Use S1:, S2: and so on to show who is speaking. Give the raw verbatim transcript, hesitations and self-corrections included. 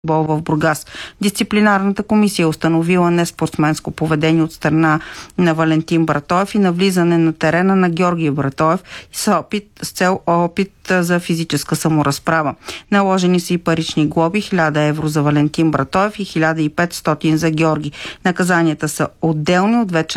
S1: Бол в Бургас. Дисциплинарната комисия е установила неспортсменско поведение от страна на Валентин Братоев и навлизане на терена на Георги Братоев с, опит, с цел опит за физическа саморазправа. Наложени са и парични глоби хиляда евро за Валентин Братоев и хиляда и петстотин за Георги. Наказанията са отделни от вече